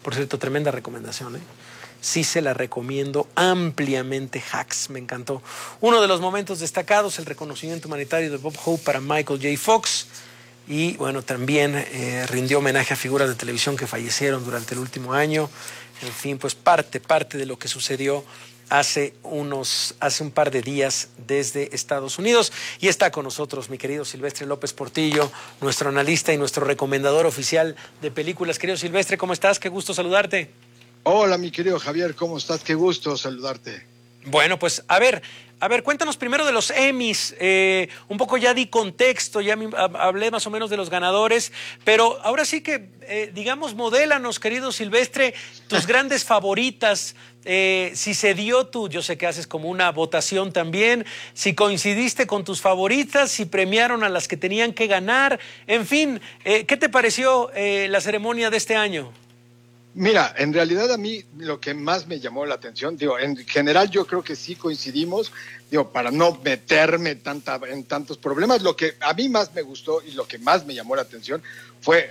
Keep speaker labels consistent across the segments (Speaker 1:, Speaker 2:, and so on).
Speaker 1: Por cierto, tremenda recomendación, ¿eh? Sí se la recomiendo ampliamente. Hacks, me encantó. Uno de los momentos destacados, el reconocimiento humanitario de Bob Hope para Michael J. Fox. Y bueno, también rindió homenaje a figuras de televisión que fallecieron durante el último año. En fin, pues parte de lo que sucedió hace un par de días desde Estados Unidos. Y está con nosotros mi querido Silvestre López Portillo, nuestro analista y nuestro recomendador oficial de películas. Querido Silvestre, ¿cómo estás? Qué gusto saludarte.
Speaker 2: Hola, mi querido Javier, ¿cómo estás? Qué gusto saludarte.
Speaker 1: Bueno, pues a ver, cuéntanos primero de los Emmys. Un poco ya di contexto, ya hablé más o menos de los ganadores, pero ahora sí que, digamos, modélanos, querido Silvestre, tus grandes favoritas. Si se dio yo sé que haces como una votación también, si coincidiste con tus favoritas, si premiaron a las que tenían que ganar, en fin, ¿qué te pareció la ceremonia de este año?
Speaker 2: Mira, en realidad a mí lo que más me llamó la atención, en general yo creo que sí coincidimos, para no meterme en tantos problemas, lo que a mí más me gustó y lo que más me llamó la atención fue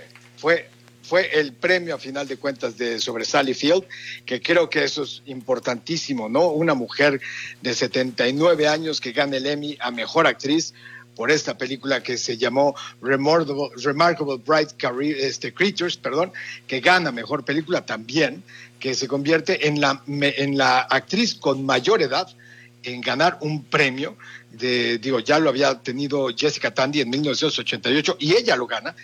Speaker 2: el premio a final de cuentas sobre Sally Field, que creo que eso es importantísimo, ¿no? Una mujer de 79 años que gana el Emmy a Mejor Actriz por esta película que se llamó Remarkable Bright Creatures, que gana Mejor Película también, que se convierte en la actriz con mayor edad en ganar un premio. Ya lo había tenido Jessica Tandy en 1988 y ella lo gana.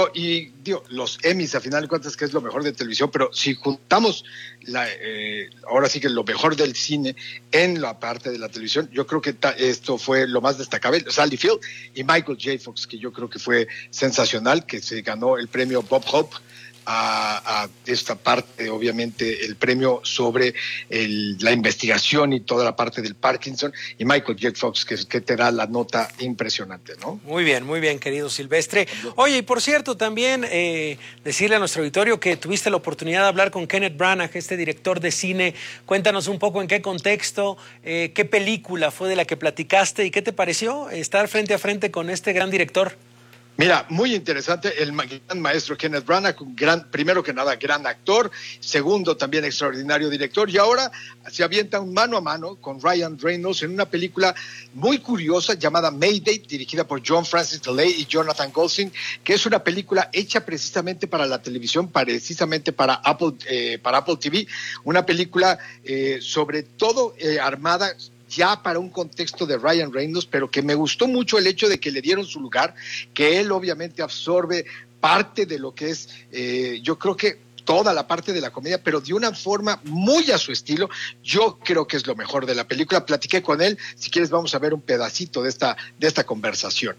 Speaker 2: Los Emmys a final de cuentas que es lo mejor de televisión, pero si juntamos ahora sí que lo mejor del cine en la parte de la televisión, yo creo que esto fue lo más destacable. Sally Field y Michael J. Fox, que yo creo que fue sensacional, que se ganó el premio Bob Hope a esta parte, obviamente, el premio sobre la investigación y toda la parte del Parkinson, y Michael J. Fox, que te da la nota impresionante, ¿no?
Speaker 1: Muy bien, querido Silvestre. Oye, y por cierto, también decirle a nuestro auditorio que tuviste la oportunidad de hablar con Kenneth Branagh, este director de cine. Cuéntanos un poco en qué contexto, qué película fue de la que platicaste y qué te pareció estar frente a frente con este gran director.
Speaker 2: Mira, muy interesante, el gran maestro Kenneth Branagh, primero que nada, gran actor, segundo, también extraordinario director, y ahora se avienta un mano a mano con Ryan Reynolds en una película muy curiosa llamada Mayday, dirigida por John Francis Daley y Jonathan Goldstein, que es una película hecha precisamente para la televisión, precisamente para Apple TV, una película sobre todo armada ya para un contexto de Ryan Reynolds, pero que me gustó mucho el hecho de que le dieron su lugar, que él obviamente absorbe parte de lo que es, yo creo que toda la parte de la comedia, pero de una forma muy a su estilo. Yo creo que es lo mejor de la película. Platiqué con él, si quieres vamos a ver un pedacito de esta conversación.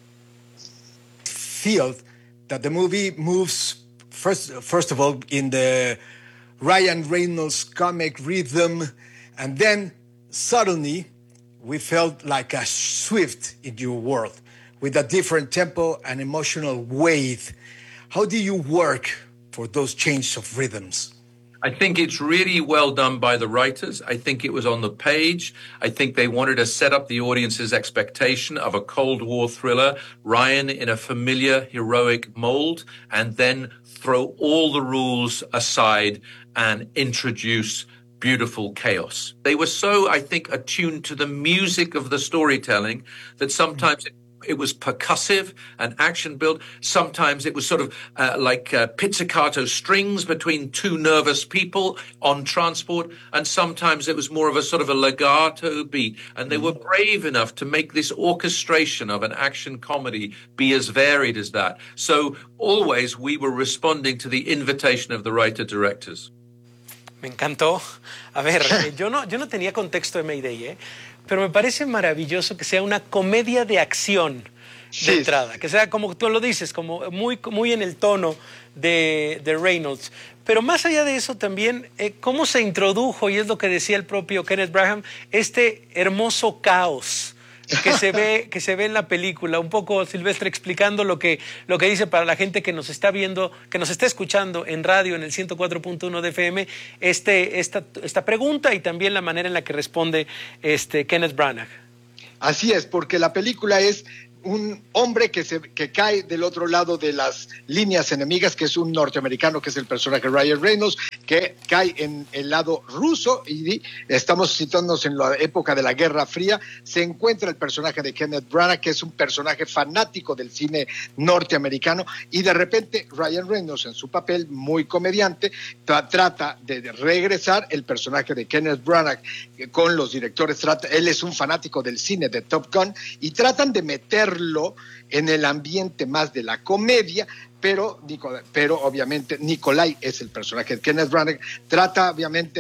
Speaker 3: Feel that the movie moves first of all in the Ryan Reynolds comic rhythm, and then suddenly we felt like a swift in your world with a different tempo and emotional weight. How do you work for those changes of rhythms?
Speaker 4: I think it's really well done by the writers. I think it was on the page. I think they wanted to set up the audience's expectation of a Cold War thriller, Ryan in a familiar, heroic mold, and then throw all the rules aside and introduce beautiful chaos. They were so, I think, attuned to the music of the storytelling that sometimes it was percussive and action-built. Sometimes it was sort of like pizzicato strings between two nervous people on transport. And sometimes it was more of a sort of a legato beat. And they were brave enough to make this orchestration of an action comedy be as varied as that. So always we were responding to the invitation of the writer-directors.
Speaker 1: Me encantó. A ver, yo no tenía contexto de Mayday, pero me parece maravilloso que sea una comedia de acción de entrada, que sea como tú lo dices, como muy en el tono de Reynolds. Pero más allá de eso también, cómo se introdujo, y es lo que decía el propio Kenneth Branagh, este hermoso caos que se ve en la película. Un poco, Silvestre, explicando lo que dice para la gente que nos está viendo, que nos está escuchando en radio en el 104.1 de FM, esta pregunta y también la manera en la que responde Kenneth Branagh.
Speaker 2: Así es, porque la película es un hombre que cae del otro lado de las líneas enemigas, que es un norteamericano, que es el personaje Ryan Reynolds, que cae en el lado ruso y estamos situándonos en la época de la Guerra Fría. Se encuentra el personaje de Kenneth Branagh, que es un personaje fanático del cine norteamericano, y de repente Ryan Reynolds, en su papel muy comediante, trata de regresar. El personaje de Kenneth Branagh con los directores, él es un fanático del cine de Top Gun y tratan de meterlo en el ambiente más de la comedia, pero obviamente Nikolai es el personaje de Kenneth Branagh, trata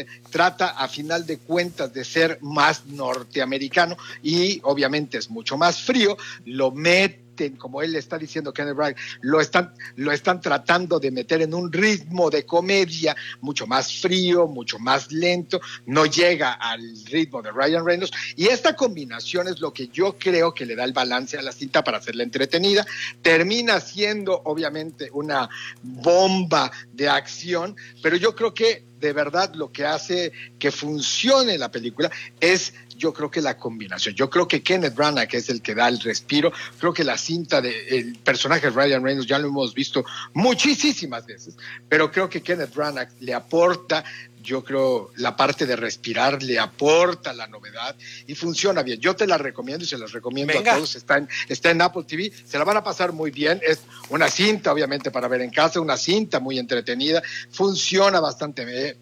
Speaker 2: a final de cuentas de ser más norteamericano y obviamente es mucho más frío. Lo meten, como él está diciendo, Kenneth Branagh, lo están tratando de meter en un ritmo de comedia mucho más frío, mucho más lento, no llega al ritmo de Ryan Reynolds, y esta combinación es lo que yo creo que le da el balance a la cinta para hacerla entretenida. Termina siendo obviamente una bomba de acción, pero yo creo que de verdad lo que hace que funcione la película es, yo creo que la combinación. Yo creo que Kenneth Branagh es el que da el respiro. Creo que la cinta del personaje de Ryan Reynolds ya lo hemos visto muchísimas veces, pero creo que Kenneth Branagh le aporta, yo creo, la parte de respirar, le aporta la novedad y funciona bien. Yo te la recomiendo y se las recomiendo a todos. Está en Apple TV, se la van a pasar muy bien. Es una cinta, obviamente, para ver en casa, una cinta muy entretenida, funciona bastante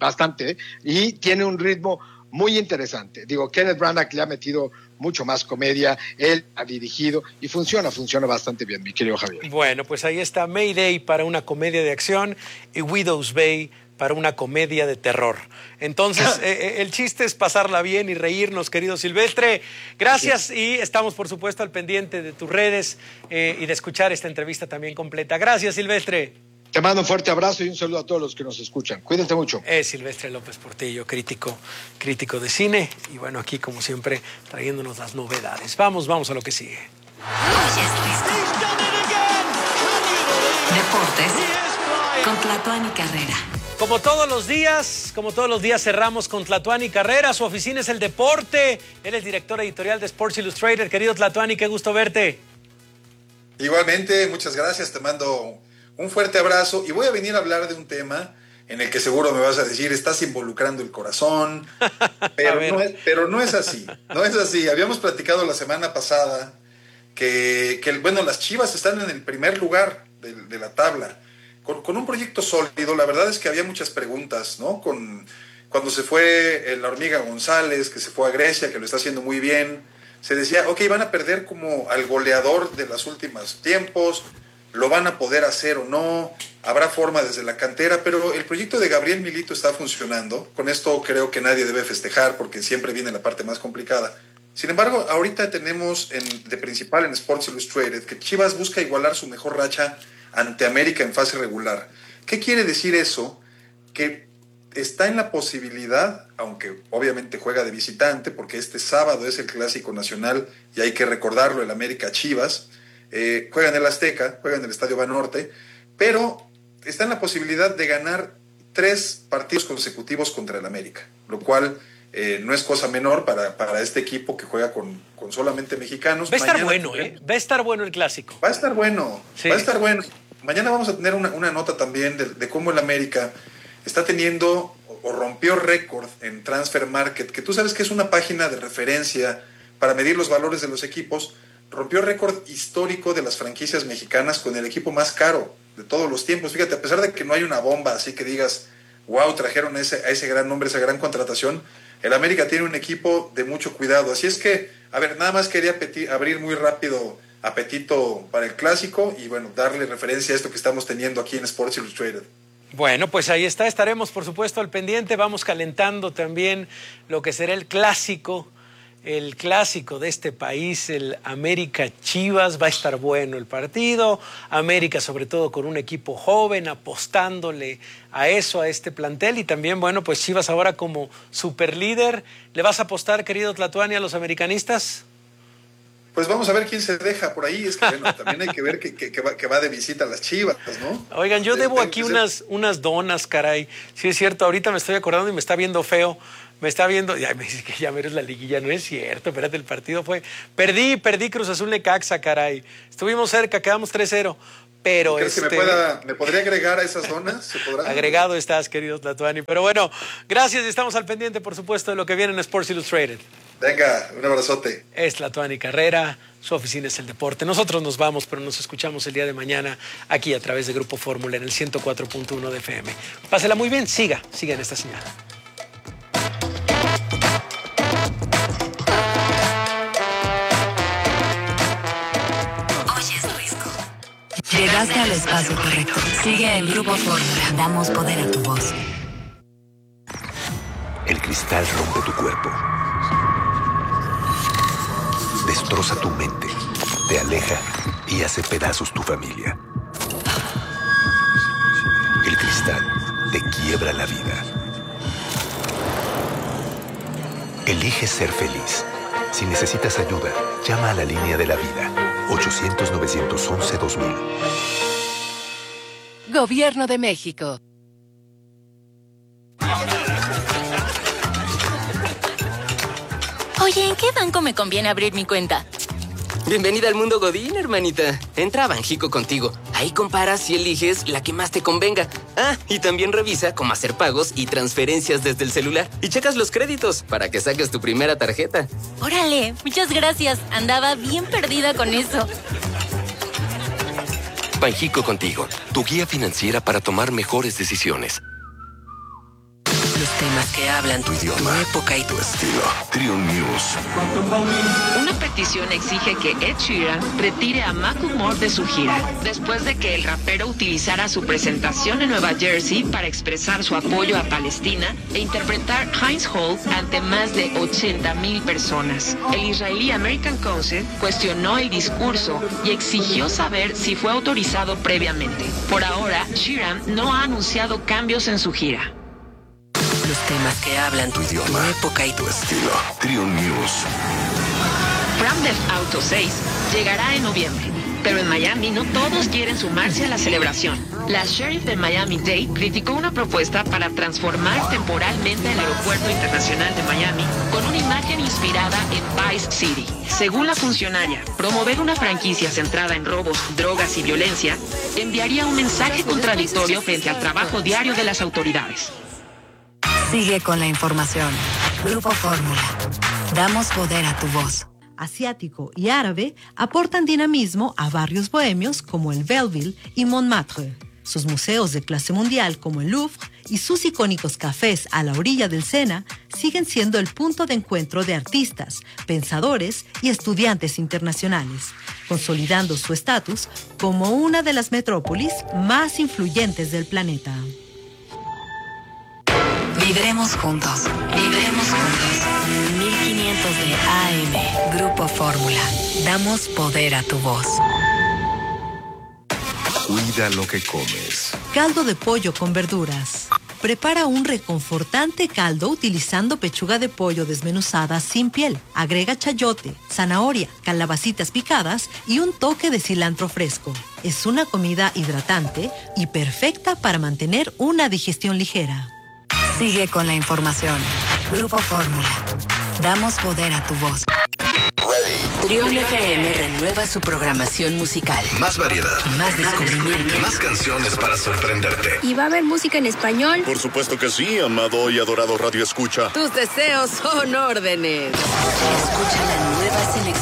Speaker 2: y tiene un ritmo muy interesante. Digo, Kenneth Branagh le ha metido mucho más comedia, él ha dirigido y funciona bastante bien, mi querido Javier.
Speaker 1: Bueno, pues ahí está Mayday para una comedia de acción y Widow's Bay para una comedia de terror. Entonces, el chiste es pasarla bien y reírnos, querido Silvestre. Gracias, y estamos, por supuesto, al pendiente de tus redes y de escuchar esta entrevista también completa. Gracias, Silvestre.
Speaker 2: Te mando un fuerte abrazo y un saludo a todos los que nos escuchan. Cuídate mucho.
Speaker 1: Es Silvestre López Portillo, crítico de cine. Y bueno, aquí, como siempre, trayéndonos las novedades. Vamos a lo que sigue.
Speaker 5: Deportes con Tlatuani Carrera.
Speaker 1: Como todos los días cerramos con Tlatuani Carrera. Su oficina es el deporte. Él es director editorial de Sports Illustrated. Querido Tlatuani, qué gusto verte.
Speaker 6: Igualmente, muchas gracias. Te mando un fuerte abrazo y voy a venir a hablar de un tema en el que seguro me vas a decir, estás involucrando el corazón, pero no es así, no es así. Habíamos platicado la semana pasada que las Chivas están en el primer lugar de la tabla, con un proyecto sólido. La verdad es que había muchas preguntas, ¿no? Cuando se fue la Hormiga González, que se fue a Grecia, que lo está haciendo muy bien, se decía, ok, van a perder como al goleador de los últimos tiempos, ¿lo van a poder hacer o no? ¿Habrá forma desde la cantera? Pero el proyecto de Gabriel Milito está funcionando. Con esto creo que nadie debe festejar porque siempre viene la parte más complicada. Sin embargo, ahorita tenemos de principal en Sports Illustrated que Chivas busca igualar su mejor racha ante América en fase regular. ¿Qué quiere decir eso? Que está en la posibilidad, aunque obviamente juega de visitante, porque este sábado es el Clásico Nacional y hay que recordarlo, el América Chivas, juega en el Azteca, juega en el Estadio Banorte, pero está en la posibilidad de ganar 3 partidos consecutivos contra el América, lo cual no es cosa menor para este equipo que juega con solamente mexicanos.
Speaker 1: Va a estar bueno, va a estar bueno el Clásico.
Speaker 6: Va a estar bueno,
Speaker 1: sí.
Speaker 6: Va a estar bueno. Mañana vamos a tener una nota también de cómo el América está teniendo o rompió récord en Transfer Market, que tú sabes que es una página de referencia para medir los valores de los equipos. Rompió récord histórico de las franquicias mexicanas con el equipo más caro de todos los tiempos. Fíjate, a pesar de que no hay una bomba así que digas, wow, trajeron a ese gran nombre, esa gran contratación, el América tiene un equipo de mucho cuidado. Así es que, a ver, nada más quería abrir muy rápido apetito para el Clásico y bueno, darle referencia a esto que estamos teniendo aquí en Sports Illustrated.
Speaker 1: Bueno, pues ahí está, estaremos por supuesto al pendiente. Vamos calentando también lo que será el clásico de este país, el América Chivas. Va a estar bueno el partido. América, sobre todo con un equipo joven, apostándole a este plantel. Y también, bueno, pues Chivas ahora como superlíder. ¿Le vas a apostar, querido Tlatuani, a los americanistas?
Speaker 6: Pues vamos a ver quién se deja por ahí. Es que bueno, también hay que ver que va de visita a las Chivas, ¿no?
Speaker 1: Oigan, yo debo aquí unas donas, caray. Sí, es cierto, ahorita me estoy acordando y me está viendo feo. Me está viendo, ya me dice que ya menos la liguilla, no es cierto, espérate, el partido fue, perdí Cruz Azul Necaxa, caray, estuvimos cerca, quedamos 3-0, Pero
Speaker 6: ¿Crees que me podría agregar a esas zonas? ¿Se podrá?
Speaker 1: Agregado estás, querido Tlatuani. Pero bueno, gracias y estamos al pendiente, por supuesto, de lo que viene en Sports Illustrated.
Speaker 6: Venga, un abrazote.
Speaker 1: Es Tlatuani Carrera, su oficina es el deporte. Nosotros nos vamos, pero nos escuchamos el día de mañana aquí a través de Grupo Fórmula en el 104.1 de FM. Pásela muy bien, siga en esta señal.
Speaker 5: Llegaste al espacio correcto. Sigue en Grupo Fórmula. Damos poder a tu voz.
Speaker 7: El cristal rompe tu cuerpo. Destroza tu mente. Te aleja y hace pedazos tu familia. El cristal te quiebra la vida. Elige ser feliz. Si necesitas ayuda, llama a la línea de la vida. 800-911-2000.
Speaker 5: Gobierno de México.
Speaker 8: Oye, ¿en qué banco me conviene abrir mi cuenta?
Speaker 9: Bienvenida al mundo Godín, hermanita. Entra a Banjico Contigo. Ahí comparas y eliges la que más te convenga. Ah, y también revisa cómo hacer pagos y transferencias desde el celular. Y checas los créditos para que saques tu primera tarjeta.
Speaker 8: Órale, muchas gracias. Andaba bien perdida con eso.
Speaker 7: Banjico Contigo, tu guía financiera para tomar mejores decisiones.
Speaker 5: Los temas que hablan tu idioma, tu época y tu
Speaker 7: estilo. Trio News.
Speaker 10: Una petición exige que Ed Sheeran retire a Macklemore de su gira, después de que el rapero utilizara su presentación en Nueva Jersey para expresar su apoyo a Palestina e interpretar Heinz Hall ante más de 80,000 personas. El israelí American Council cuestionó el discurso y exigió saber si fue autorizado previamente. Por ahora, Sheeran no ha anunciado cambios en su gira.
Speaker 5: Los temas que hablan tu idioma, tu época y tu estilo.
Speaker 7: Trio News.
Speaker 10: Grand Theft Auto 6 llegará en noviembre, pero en Miami no todos quieren sumarse a la celebración. La sheriff de Miami-Dade criticó una propuesta para transformar temporalmente el aeropuerto internacional de Miami con una imagen inspirada en Vice City. Según la funcionaria, promover una franquicia centrada en robos, drogas y violencia enviaría un mensaje contradictorio frente al trabajo diario de las autoridades.
Speaker 5: Sigue con la información. Grupo Fórmula. Damos poder a tu voz.
Speaker 11: Asiático y árabe aportan dinamismo a barrios bohemios como el Belleville y Montmartre. Sus museos de clase mundial como el Louvre y sus icónicos cafés a la orilla del Sena siguen siendo el punto de encuentro de artistas, pensadores y estudiantes internacionales, consolidando su estatus como una de las metrópolis más influyentes del planeta.
Speaker 5: Vibremos juntos. Vibremos juntos. 1500 de AM. Grupo Fórmula. Damos poder a tu voz.
Speaker 7: Cuida lo que comes.
Speaker 11: Caldo de pollo con verduras. Prepara un reconfortante caldo utilizando pechuga de pollo desmenuzada sin piel. Agrega chayote, zanahoria, calabacitas picadas y un toque de cilantro fresco. Es una comida hidratante y perfecta para mantener una digestión ligera.
Speaker 5: Sigue con la información. Grupo Fórmula. Damos poder a tu voz. Trión FM renueva su programación musical.
Speaker 7: Más variedad.
Speaker 5: Más descubrimiento.
Speaker 7: Más canciones para sorprenderte.
Speaker 12: ¿Y va a haber música en español?
Speaker 13: Por supuesto que sí, amado y adorado Radio Escucha.
Speaker 5: Tus deseos son órdenes. Escucha la nueva selección.